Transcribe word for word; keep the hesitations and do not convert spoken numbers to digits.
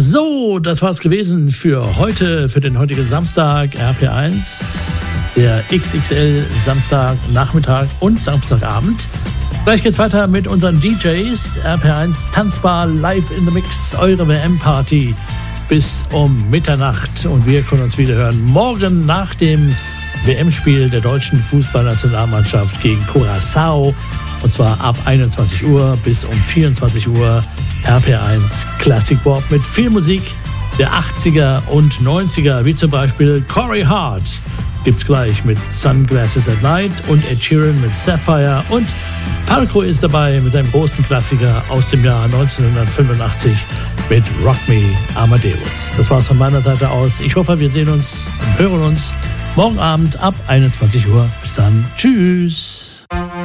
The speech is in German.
So, das war's gewesen für heute, für den heutigen Samstag, R P eins, der X X L Samstag, Nachmittag und Samstagabend. Gleich geht's weiter mit unseren D Js, R P eins Tanzbar live in the Mix, eure W M-Party bis um Mitternacht. Und wir können uns wieder hören morgen nach dem W M-Spiel der deutschen Fußballnationalmannschaft gegen Curaçao. Und zwar ab einundzwanzig Uhr bis um vierundzwanzig Uhr R P eins Classic Bob mit viel Musik der achtziger und neunziger, wie zum Beispiel Corey Hart gibt's gleich mit Sunglasses at Night und Ed Sheeran mit Sapphire und Falco ist dabei mit seinem großen Klassiker aus dem Jahr neunzehnhundertfünfundachtzig mit Rock Me Amadeus. Das war's von meiner Seite aus. Ich hoffe, wir sehen uns und hören uns morgen Abend ab einundzwanzig Uhr. Bis dann. Tschüss.